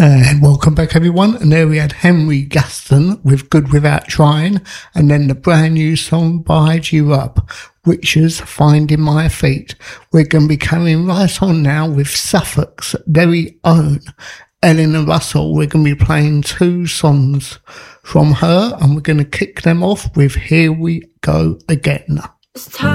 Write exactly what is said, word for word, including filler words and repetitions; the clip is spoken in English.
And welcome back, everyone. And there we had Henry Gaston with Good Without Trying, and then the brand new song by G-Rub, which is Finding My Feet. We're going to be carrying right on now with Suffolk's very own Eleanor Russell. We're going to be playing two songs from her, and we're going to kick them off with Here We Go Again.